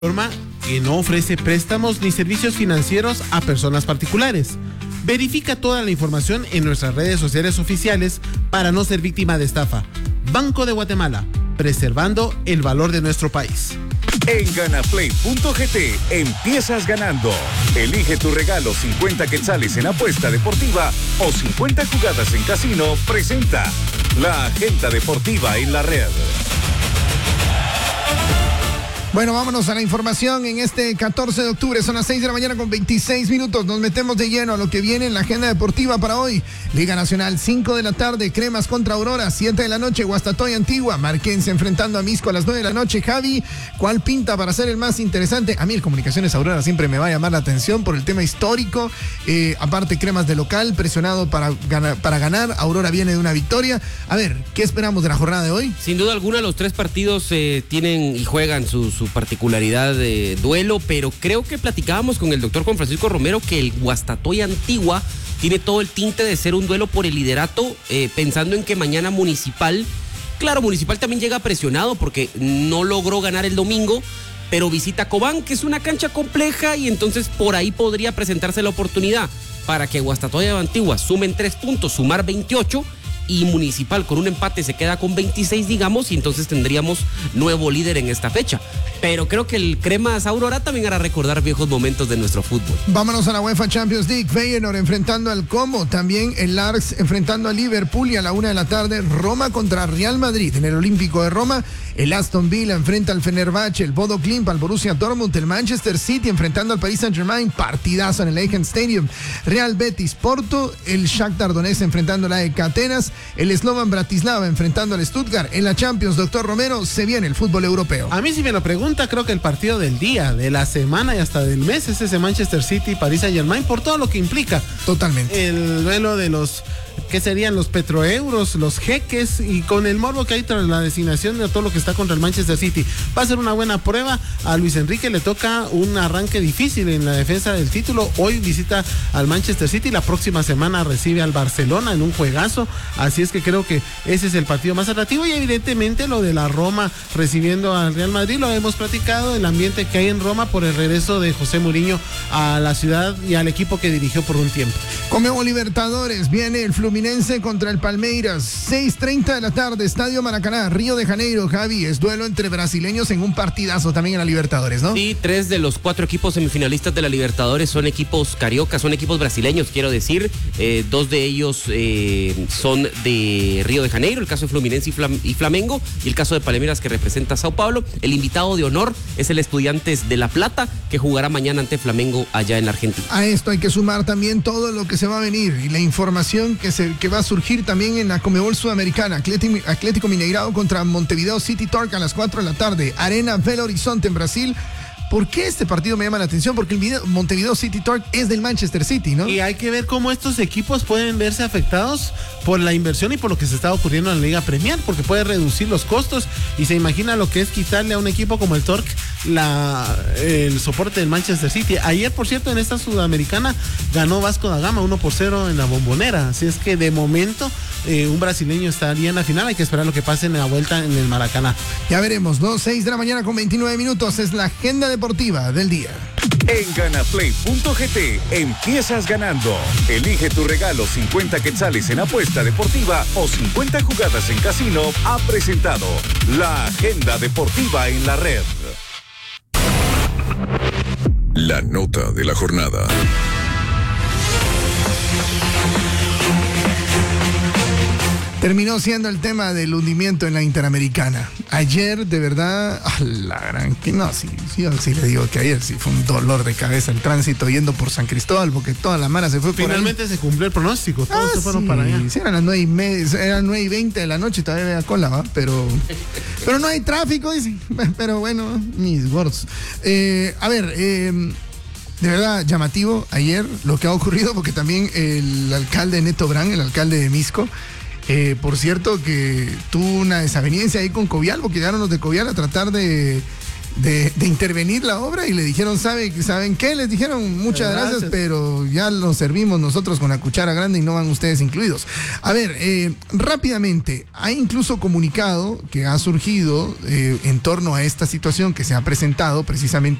Norma que no ofrece préstamos ni servicios financieros a personas particulares. Verifica toda la información en nuestras redes sociales oficiales para no ser víctima de estafa. Banco de Guatemala, preservando el valor de nuestro país. En Ganaplay.gt empiezas ganando. Elige tu regalo 50 quetzales en apuesta deportiva o 50 jugadas en casino. Presenta la agenda deportiva en la red. Bueno, vámonos a la información en este 14 de octubre. Son las 6 de la mañana con 26 minutos. Nos metemos de lleno a lo que viene en la agenda deportiva para hoy. Liga Nacional, 5 de la tarde, Cremas contra Aurora. 7 de la noche, Guastatoya Antigua. Marquense enfrentando a Misco a las 9 de la noche. Javi, ¿cuál pinta para ser el más interesante? A mí el Comunicaciones Aurora siempre me va a llamar la atención por el tema histórico. Aparte, Cremas de local, presionado para ganar. Aurora viene de una victoria. A ver, ¿qué esperamos de la jornada de hoy? Sin duda alguna, los tres partidos tienen y juegan su particularidad de duelo, pero creo que platicábamos con el doctor Juan Francisco Romero que el Guastatoya Antigua tiene todo el tinte de ser un duelo por el liderato, pensando en que mañana Municipal también llega presionado porque no logró ganar el domingo, pero visita Cobán, que es una cancha compleja, y entonces por ahí podría presentarse la oportunidad para que Guastatoya Antigua sumen 3 puntos, sumar 28, y Municipal con un empate se queda con 26, digamos, y entonces tendríamos nuevo líder en esta fecha. Pero creo que el Cremas Aurora también hará recordar viejos momentos de nuestro fútbol. Vámonos a la UEFA Champions League. Feyenoord enfrentando al Como, también el Larks enfrentando a Liverpool, y a la 1 de la tarde Roma contra Real Madrid. En el Olímpico de Roma, el Aston Villa enfrenta al Fenerbahce, el Bodo Glimt al Borussia Dortmund, el Manchester City enfrentando al Paris Saint-Germain, partidazo en el Etihad Stadium. Real Betis Porto, el Shakhtar Donetsk enfrentando a la AEK Atenas, el Slovan Bratislava enfrentando al Stuttgart. En la Champions, doctor Romero, se viene el fútbol europeo. A mí si me lo pregunta, creo que el partido del día, de la semana y hasta del mes es ese Manchester City, Paris Saint-Germain, por todo lo que implica. Totalmente. El duelo de los, ¿qué serían? Los petroeuros, los jeques, y con el morbo que hay tras la designación de todo lo que está contra el Manchester City. Va a ser una buena prueba. A Luis Enrique le toca un arranque difícil en la defensa del título. Hoy visita al Manchester City, la próxima semana recibe al Barcelona en un juegazo. Así es que creo que ese es el partido más atractivo, y evidentemente lo de la Roma recibiendo al Real Madrid, lo hemos platicado, el ambiente que hay en Roma por el regreso de José Mourinho a la ciudad y al equipo que dirigió por un tiempo. Conmebol Libertadores, viene el Fluminense contra el Palmeiras, 6:30 de la tarde, Estadio Maracaná, Río de Janeiro. Javi, es duelo entre brasileños en un partidazo también en la Libertadores, ¿no? Sí, 3 de los 4 equipos semifinalistas de la Libertadores son equipos cariocas, son equipos brasileños, quiero decir. 2 de ellos son de Río de Janeiro, el caso de Fluminense y Flamengo, y el caso de Palmeiras, que representa a Sao Paulo. El invitado de honor es el Estudiantes de La Plata, que jugará mañana ante Flamengo allá en Argentina. A esto hay que sumar también todo lo que se va a venir y la información que va a surgir también en la Conmebol Sudamericana. Atlético Mineirao contra Montevideo City Torque a las 4 de la tarde. Arena Belo Horizonte en Brasil. ¿Por qué este partido me llama la atención? Porque el Montevideo City Torque es del Manchester City, ¿no? Y hay que ver cómo estos equipos pueden verse afectados por la inversión y por lo que se está ocurriendo en la Liga Premier, porque puede reducir los costos, y se imagina lo que es quitarle a un equipo como el Torque el soporte del Manchester City. Ayer, por cierto, en esta Sudamericana ganó Vasco da Gama 1-0 en la Bombonera, así es que de momento un brasileño estaría en la final. Hay que esperar lo que pase en la vuelta en el Maracaná. Ya veremos, ¿no? 6 de la mañana con 29 minutos es la agenda deportiva del día. En Ganaplay.gt empiezas ganando. Elige tu regalo 50 quetzales en apuesta deportiva o 50 jugadas en casino. Ha presentado la agenda deportiva en la red. La nota de la jornada. Terminó siendo el tema del hundimiento en la Interamericana. Ayer, de verdad, sí le digo que ayer sí fue un dolor de cabeza el tránsito yendo por San Cristóbal, porque toda la mara se fue por ahí. Finalmente se cumplió el pronóstico, todos se fueron para allá. Sí, eran las 9:30, eran 9:20 de la noche, todavía había cola, ¿va? Pero no hay tráfico, dicen. Pero bueno, mis gordos. De verdad llamativo ayer lo que ha ocurrido, porque también el alcalde Neto Brand, el alcalde de Misco, por cierto, que tuvo una desaveniencia ahí con Covial, porque llegaron los de Covial a tratar de de intervenir la obra y le dijeron, ¿saben qué? Les dijeron, muchas gracias, pero ya lo servimos nosotros con la cuchara grande y no van ustedes incluidos. A ver, rápidamente, hay incluso comunicado que ha surgido en torno a esta situación que se ha presentado precisamente